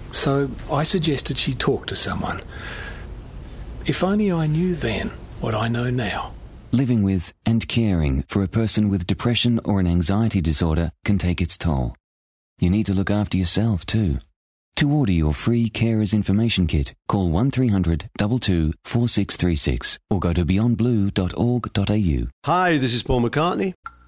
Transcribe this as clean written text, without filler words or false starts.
So I suggested she talk to someone. If only I knew then what I know now. Living with and caring for a person with depression or an anxiety disorder can take its toll. You need to look after yourself too. To order your free Carers Information Kit, call 1300 22 4636 or go to beyondblue.org.au. Hi, this is Paul McCartney.